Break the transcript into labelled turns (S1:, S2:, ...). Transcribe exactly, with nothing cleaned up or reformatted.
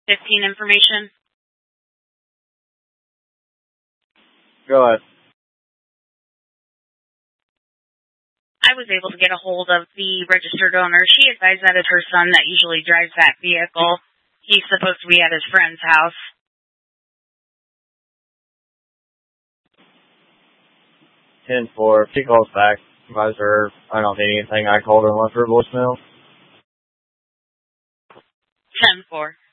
S1: fifteen information.
S2: Go ahead.
S1: I was able to get a hold of the registered owner. She advised that it's her son that usually drives that vehicle. He's supposed to be at his friend's house.
S2: ten four. If she calls back, advise her I don't need anything. I called her and left her a voicemail.
S1: ten four.